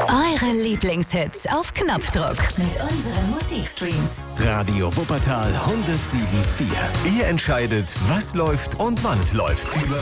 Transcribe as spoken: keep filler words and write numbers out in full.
Eure Lieblingshits auf Knopfdruck mit unseren Musikstreams. Radio Wuppertal hundertsieben Komma vier. Ihr entscheidet, was läuft und wann es läuft.